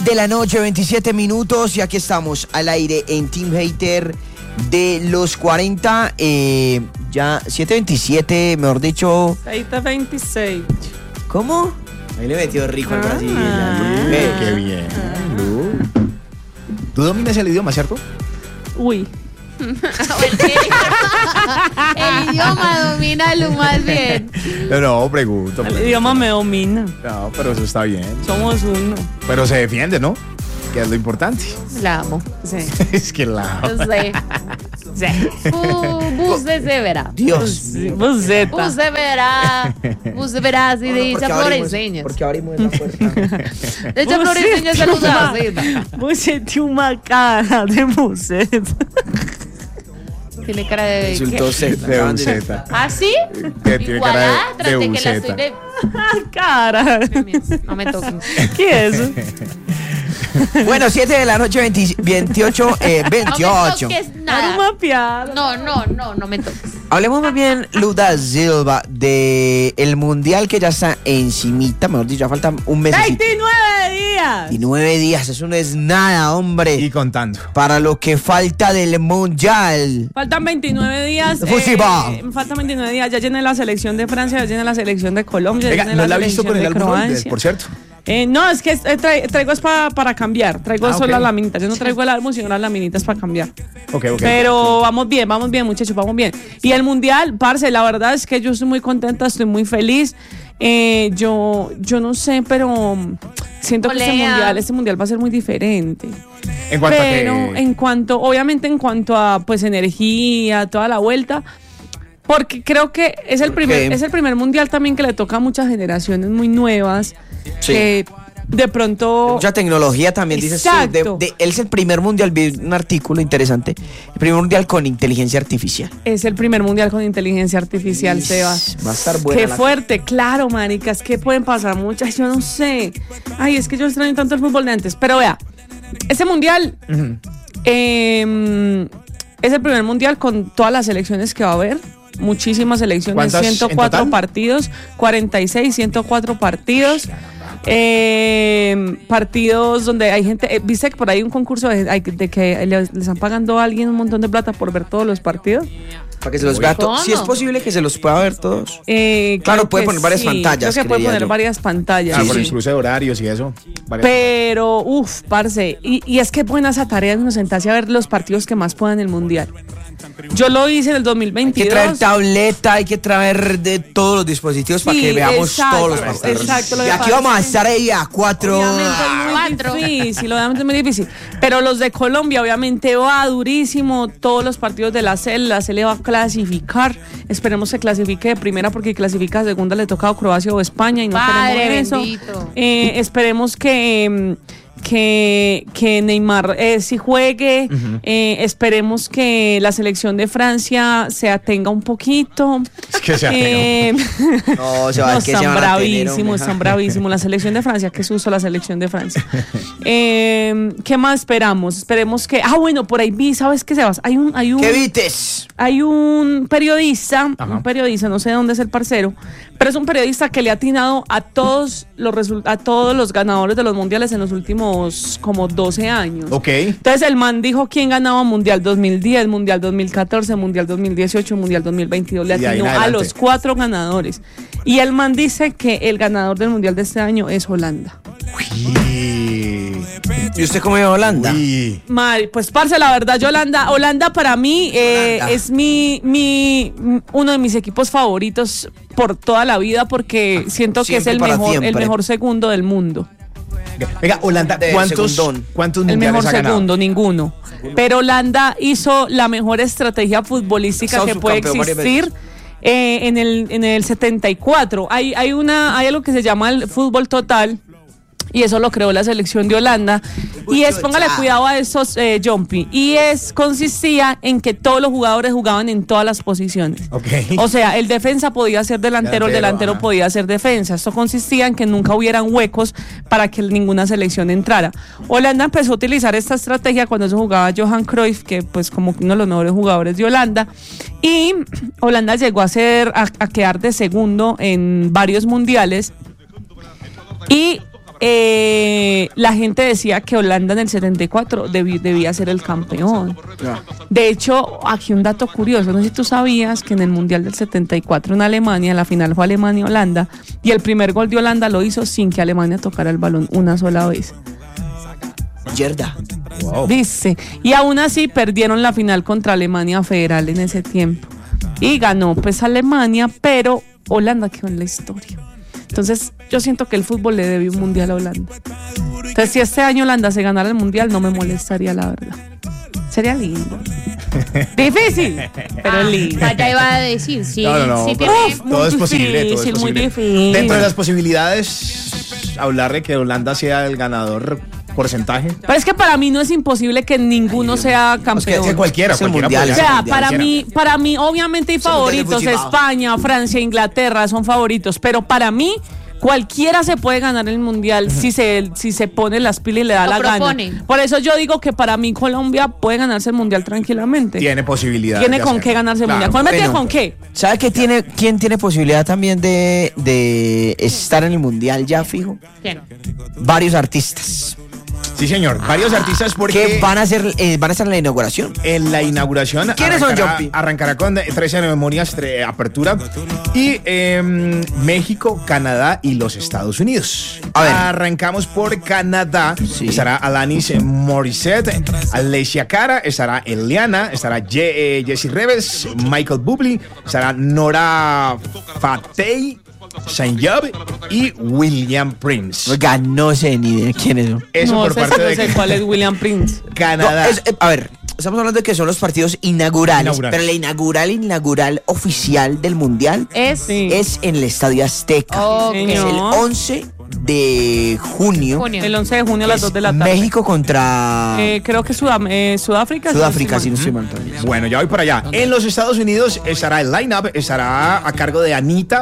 de la noche, 27 minutos, y aquí estamos al aire en Team Hater de los 40, ya 7:27, mejor dicho. 7:26. ¿Cómo? Ahí le metió rico al Brasil. Qué bien. Tú dominas el idioma, ¿cierto? Uy. El idioma domina lo más bien. No, pregunto. El idioma me domina. No, pero eso está bien. Somos uno. Pero se defiende, ¿no? Que es lo importante. La amo. Sí. Es que la amo. Sí. Bus de Severa. Dios. Buceta. Bus de verá. Bus de verá, así de dicha Florenseñas. Porque abrimos la puerta. De hecho, Florenseñas se los hace. Buceta, una cara de buceta. Tiene cara de. Insultó Z. De buceta. ¿Ah, sí? Que tiene cara de Trate que la buceta. estoy de. Cara. No me toquen. ¿Qué es eso? Bueno, 7 de la noche, 28. No me 28. toques nada. Mapeado. No me toques. Hablemos más bien, Luda Silva, de el mundial que ya está encimita, mejor dicho, ya falta un mes. 29 días. 19 días, eso no es nada, hombre. Y contando. Para lo que falta del mundial. Faltan 29 días. Fútbol. Faltan 29 días. Ya llené la selección de Francia, ya llené la selección de Colombia. Venga, ya llené no la la he visto selección con el de álbum, Croacia. por cierto. No, es que traigo es para cambiar. Traigo solo ok. las laminitas. Yo no traigo el álbum, sino las laminitas para cambiar. Ok. Pero vamos bien, muchachos, vamos bien. Y el mundial, parce, la verdad es que yo estoy muy contenta, estoy muy feliz. Yo no sé, pero siento que este mundial va a ser muy diferente. En cuanto Obviamente en cuanto a pues energía, toda la vuelta. Porque creo que es el primer mundial también que le toca a muchas generaciones muy nuevas. Sí. Que de pronto. Mucha tecnología también, dices tú. Exacto. Él es el primer mundial, vi un artículo interesante. El primer mundial con inteligencia artificial. Es el primer mundial con inteligencia artificial, Sebas. Va a estar bueno. Qué fuerte, claro, maricas, que pueden pasar muchas, yo no sé. Ay, es que yo extraño tanto el fútbol de antes. Pero vea, ese mundial es el primer mundial con todas las selecciones que va a haber. Muchísimas selecciones, ¿Cuántas 104 partidos, 46, 104 partidos. Partidos donde hay gente, viste que por ahí un concurso de que le están pagando a alguien un montón de plata por ver todos los partidos. Para que se los vea todos. Si es posible que se los pueda ver todos. Claro, puede poner varias pantallas. Creo que puede poner varias pantallas. por el cruce de horarios y eso. Pero, parce, y es que buena esa tarea de uno sentarse a ver los partidos que más puedan en el mundial. Yo lo hice en el 2022. Hay que traer tableta, hay que traer de todos los dispositivos para que veamos todos los partidos. Exacto. Y aquí vamos a estar ahí a 4. Obviamente es muy difícil. Pero los de Colombia, obviamente, va durísimo. Todos los partidos de la CL va a clasificar. Esperemos que clasifique de primera, porque clasifica de segunda le toca a Croacia o España y no queremos eso. Esperemos que Neymar sí juegue. Esperemos que la selección de Francia se atenga un poquito. Es que se atenga. Están bravísimos. La selección de Francia, que suso la selección de Francia. ¿Qué más esperamos? Esperemos que. Bueno, por ahí vi, ¿sabes qué, Sebas? Hay un. ¿Qué vites? Hay un periodista, no sé de dónde es el parcero, pero es un periodista que le ha atinado a todos los ganadores de los mundiales en los últimos como 12 años. Ok. Entonces el man dijo quién ganaba Mundial 2010, Mundial 2014, Mundial 2018, Mundial 2022. Le atinó a los 4 ganadores. Y el man dice que el ganador del Mundial de este año es Holanda. ¿Y usted cómo ve a Holanda? Pues parce, la verdad, Holanda para mí es uno de mis equipos favoritos por toda la vida, porque siento que es el mejor segundo del mundo. Venga, Holanda, ¿cuántos mundiales el mejor ha ganado? segundo, ninguno. Pero Holanda hizo la mejor estrategia futbolística que puede existir. En el 74 hay algo que se llama el fútbol total, y eso lo creó la selección de Holanda. Y póngale cuidado a esos, Jumpy. Y consistía en que todos los jugadores jugaban en todas las posiciones. O sea, el defensa podía ser delantero, el delantero podía ser defensa. Esto consistía en que nunca hubieran huecos para que ninguna selección entrara. Holanda empezó a utilizar esta estrategia cuando se jugaba Johan Cruyff, que pues como uno de los mejores jugadores de Holanda. Y Holanda llegó a quedar de segundo en varios mundiales. Y la gente decía que Holanda en el 74 debía ser el campeón. De hecho, aquí un dato curioso, no sé si tú sabías que en el Mundial del 74 en Alemania, la final fue Alemania-Holanda, y el primer gol de Holanda lo hizo sin que Alemania tocara el balón una sola vez. Yerda. Wow. Dice, y aún así perdieron la final contra Alemania Federal en ese tiempo. Y ganó pues Alemania, pero Holanda quedó en la historia. Entonces yo siento que el fútbol le debe un mundial a Holanda. Entonces si este año Holanda se ganara el mundial no me molestaría, la verdad. Sería lindo. Difícil, pero lindo. Ya iba a decir, sí. No. Sí Todo es posible, todo es muy posible. difícil. Dentro de las posibilidades, hablar de que Holanda sea el ganador porcentaje. Pero es que para mí no es imposible que ninguno sea campeón. Que cualquiera Es el puede mundial, O ser. sea, mundial, para mí obviamente hay Es el mundial de favoritos, fútbol. España, Francia, Inglaterra son favoritos, pero para mí cualquiera se puede ganar el mundial si se pone las pilas y le da Lo la propone. gana. Por eso yo digo que para mí Colombia puede ganarse el mundial tranquilamente. Tiene posibilidad. Tiene de con hacerlo. qué ganarse el Claro. mundial. ¿Colombia tiene Bueno. con qué? ¿Sabe quién tiene posibilidad también de estar en el mundial ya fijo? ¿Quién? Varios artistas Sí, señor. Varios artistas que porque van a estar en la inauguración. en la inauguración ¿Quiénes son, Jumpy? arrancará con 13 ceremonias de apertura y México, Canadá y los Estados Unidos. A ver. Arrancamos por Canadá. Sí. Estará Alanis Morissette, Alessia Cara, estará Eliana, estará Jessie Reves, Michael Bublé, estará Nora Fatey, Saint Job y William Prince. Oiga, no sé ni de quiénes son. Eso no por sé, parte no de sé cuál es William Prince. Canadá. No, a ver, estamos hablando de que son los partidos inaugurales, Inaugurales. pero la inaugural oficial del mundial Sí. es en el Estadio Azteca. Ok. Es el 11 de junio. El 11 de junio a las 2 de la tarde. México contra Creo que Sudáfrica. Sudáfrica, si sí. no estoy mal también. Bueno, ya voy para allá. En los Estados Unidos estará el line-up, estará a cargo de Anita,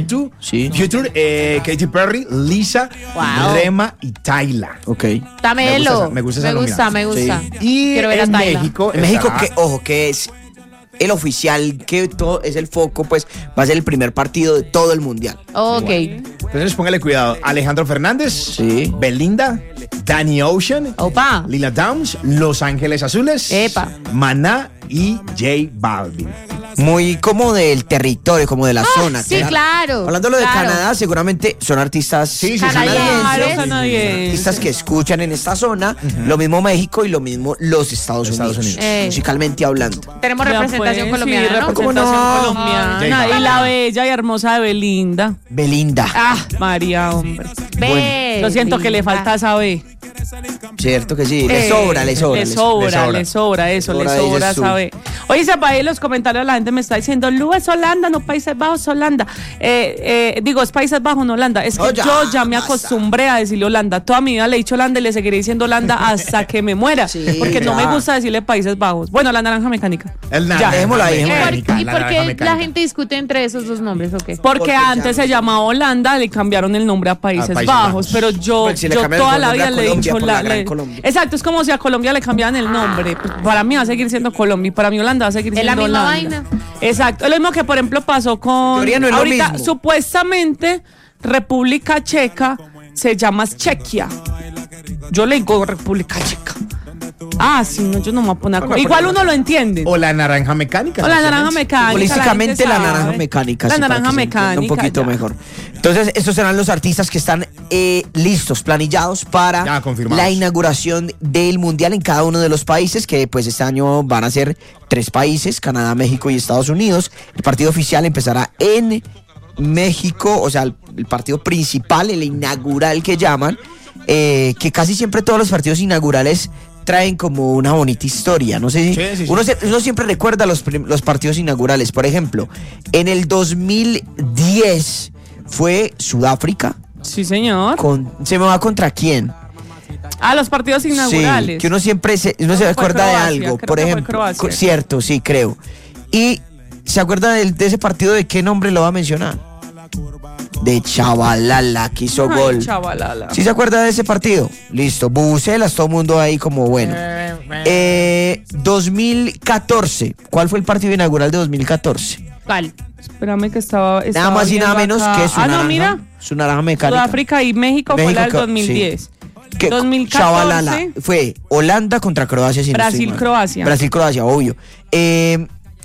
Future, Katy Perry, Lisa, Wow. Rema y Tyla. Ok. Dámelo. Me gusta esa nominación. Me gusta. Sí. Y Quiero ver a en Tyla. México, En México, estará- que es el oficial, que todo es el foco, pues va a ser el primer partido de todo el mundial. Ok. Entonces póngale cuidado. Alejandro Fernández, Sí. Belinda, Danny Ocean, Opa. Lila Downs, Los Ángeles Azules, Epa. Maná y J Balvin. Muy como del territorio, como de la zona. Sí, claro. Hablando de lo de claro. Canadá, seguramente son artistas Sí, Canadienses. artistas que escuchan en esta zona, lo mismo México y lo mismo los Estados Unidos, musicalmente hablando. Tenemos Ya representación pues, colombiana, sí, ¿no? representación ¿Cómo no? colombiana. J Y la bella y hermosa de Belinda. Belinda, María, hombre. Ve, Yo siento que le falta esa B. cierto que sí, le sobra. Le sobra sobra esa B. Oye, se va ahí en los comentarios la gente me está diciendo, Lu es Holanda, no Países Bajos, Holanda. Digo, es Países Bajos, no Holanda. Es que Oh, ya, yo ya me acostumbré a decirle Holanda. Toda mi vida le he dicho Holanda y le seguiré diciendo Holanda hasta que me muera. Sí, porque no ya. me gusta decirle Países Bajos. Bueno, la naranja mecánica. Ya, dejémoslo ahí, dejémoslo ahí. ¿Y por qué la gente discute entre esos dos nombres o qué? Porque Porque antes ya- se llamaba Holanda, le cambiaron el nombre a Países, Países Bajos, Bajos. pero yo Porque si le cambiaron toda el la nombre vida a le he Colombia dicho por la Gran Colombia. Exacto, es como si a Colombia le cambiaran el nombre. Para mí va a seguir siendo Colombia y para mí Holanda va a seguir Es siendo la misma Holanda. vaina. Exacto, es lo mismo que por ejemplo pasó con Teoría no es lo ahorita mismo. supuestamente República Checa se llama Chequia. Yo le digo República Checa. Sí, no, yo no me voy a poner No, igual uno lo entiende. O la naranja mecánica. O la naranja mecánica. Políticamente la gente naranja sabe. mecánica. La sí, para naranja que se entienda mecánica. un poquito ya. mejor. Entonces, estos serán los artistas que están listos, planillados para Ya, confirmados. la inauguración del mundial en cada uno de los países, que pues este año van a ser 3 países, Canadá, México y Estados Unidos. El partido oficial empezará en México, o sea, el partido principal, el inaugural que llaman, que casi siempre todos los partidos inaugurales traen como una bonita historia. No sé si Sí. uno siempre recuerda los partidos inaugurales. Por ejemplo, en el 2010 fue Sudáfrica. Sí, señor. ¿Se me va contra quién? Los partidos inaugurales. Sí, que uno siempre se Fue acuerda de Croacia, algo. creo Por que fue ejemplo, Croacia. cierto, sí, creo. Y ¿se acuerda de ese partido? ¿De qué nombre lo va a mencionar? De Chavalala, que hizo Ay, gol. chavalala. ¿Sí se acuerda de ese partido? Listo, bubucelas, todo el mundo ahí como bueno. 2014, ¿cuál fue el partido inaugural de 2014? ¿Cuál? Espérame que estaba nada más y nada menos acá. que su naranja. No, mira. Su naranja mecánica. Sudáfrica y México fue la del 2010. Sí. Que 2014 chavalala, fue Holanda contra Croacia. Si Brasil-Croacia. Brasil-Croacia, obvio. ¿Y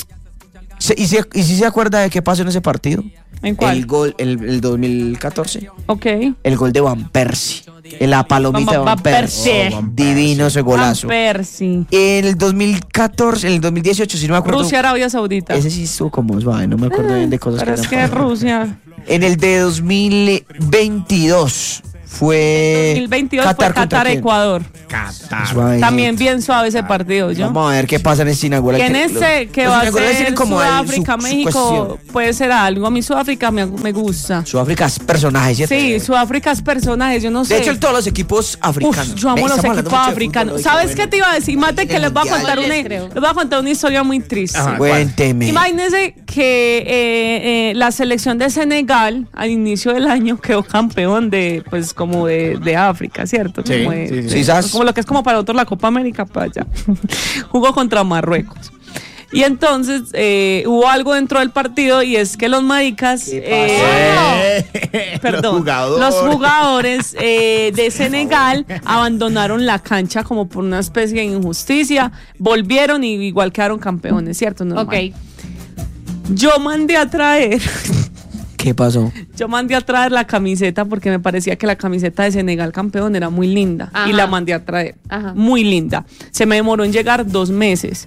si se acuerda de qué pasó en ese partido? ¿En cuál? El gol, el 2014. Ok. El gol de Van Persie. En la palomita de Van Persie. Divino ese golazo. Van Persie. En el 2014, en el 2018, si no me acuerdo. Rusia, Arabia Saudita. Ese sí estuvo como suave, no me acuerdo bien de cosas pero que es que Rusia. En el de 2022 fue 2022 fue Qatar-Ecuador. Qatar. También bien suave ese partido, ¿yo? Vamos a ver qué pasa en este inaugural. Que en ese que va a ser Sudáfrica, México, puede ser algo. A mí Sudáfrica me gusta. Sudáfrica es personaje, ¿cierto? Sí, Sudáfrica es personaje, yo no sé. De hecho, todos los equipos africanos. Yo amo los equipos africanos. ¿Sabes qué te iba a decir? Mate, que les voy a contar una historia muy triste. Cuénteme. Imagínense que la selección de Senegal al inicio del año quedó campeón de, pues, como de África, ¿cierto? Sí, sí. Como lo que es como para otros la Copa América, para allá. Jugó contra Marruecos. Y entonces hubo algo dentro del partido y es que los maricas, los jugadores de Senegal abandonaron la cancha como por una especie de injusticia, volvieron y igual quedaron campeones, ¿cierto? Normal. Ok. Yo mandé a traer... ¿Qué pasó? Yo mandé a traer la camiseta porque me parecía que la camiseta de Senegal campeón era muy linda. Ajá. Y la mandé a traer. Ajá. Muy linda. Se me demoró en llegar 2 meses.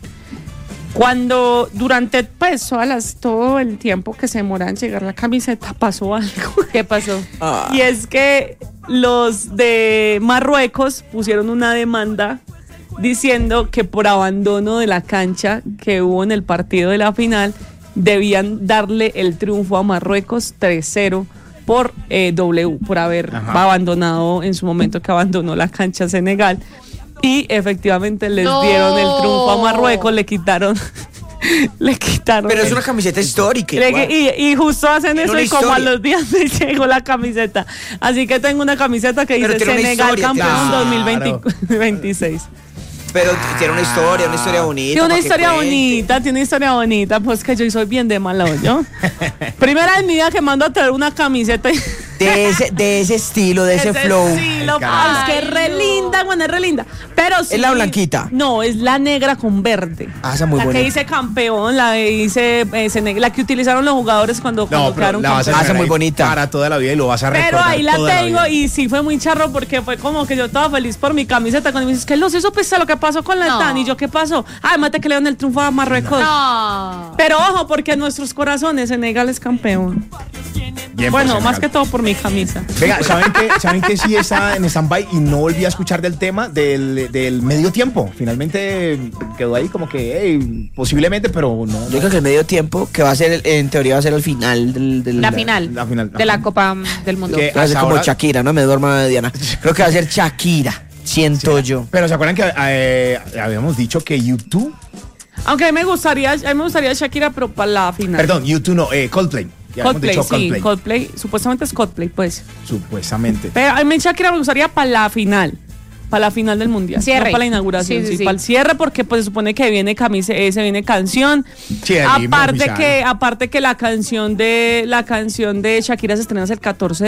Cuando durante pues todo el tiempo que se demoraba en llegar la camiseta pasó algo. ¿Qué pasó? Y es que los de Marruecos pusieron una demanda diciendo que por abandono de la cancha que hubo en el partido de la final debían darle el triunfo a Marruecos 3-0 por por haber abandonado en su momento que abandonó la cancha Senegal. Y efectivamente les dieron el triunfo a Marruecos, le quitaron. Pero es una camiseta histórica. Y justo hacen eso y como a los días me llegó la camiseta. Así que tengo una camiseta que dice Senegal campeón 2026. Pero tiene una historia bonita. Tiene una historia bonita, pues que yo soy bien de malo, ¿yo? Primera vez en mi vida que mando a traer una camiseta de ese estilo, de ese flow. Estilo, es que es re linda, bueno, es re linda. Pero sí, ¿es la blanquita? No, es la negra con verde. Esa muy bonita. La que dice campeón, la que dice la que utilizaron los jugadores cuando quedaron campeones. Esa muy bonita. Para toda la vida y lo vas a recordar. Pero ahí la tengo y sí fue muy charro porque fue como que yo estaba feliz por mi camiseta cuando me dices que eso pesa lo que pasó con la TAN y yo ¿qué pasó? Ay, mate que le dan el triunfo a Marruecos. No. Pero ojo, porque en nuestros corazones Senegal es campeón. Bien, bueno, pues, más que todo por mi camisa. Venga, ¿saben que sí está en stand-by y no volví a escuchar del tema del medio tiempo? Finalmente quedó ahí como que, posiblemente, pero no. Yo creo que el medio tiempo, que va a ser, en teoría va a ser al final la final de la Copa del Mundo. Que va a ser como Shakira, ¿no? Me duermo de Diana. Creo que va a ser Shakira, siento yo. Pero ¿se acuerdan que habíamos dicho que YouTube? Aunque a mí me gustaría Shakira, pero para la final. Perdón, YouTube no, Coldplay. Coldplay, supuestamente es Coldplay, pues. Supuestamente. Pero a mí Shakira me gustaría para la final del mundial, cierre. No para la inauguración, sí. Para el cierre, porque pues se supone que viene viene canción. Sí, aparte que la canción de Shakira se estrena el 14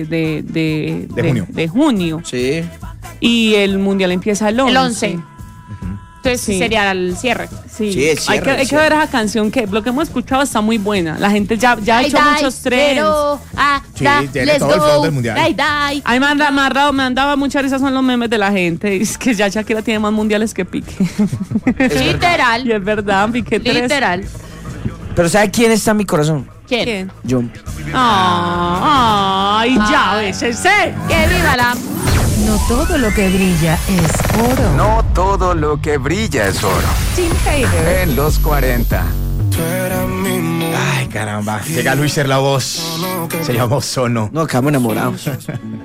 de junio. Sí. Y el mundial empieza el 11. El 11. Entonces sería el cierre. Sí, el cierre, hay que ver esa canción, que lo que hemos escuchado está muy buena. La gente ya ha hecho muchos trends. Tiene todo el flow del mundial. Ay, me andaba mucha risa son los memes de la gente. Es que ya Shakira tiene más mundiales que Piqué. Literal. Y es verdad, Piqué 3. Literal. Pero ¿sabe quién está en mi corazón? ¿Quién? Jumpy. Ay, ya ves, ese. ¡Que viva la... No todo lo que brilla es oro. No todo lo que brilla es oro. Tim Hader. En los 40. Ay, caramba. Llega Luis Ser la voz. Se llamó Sono. No, quedamos enamorados.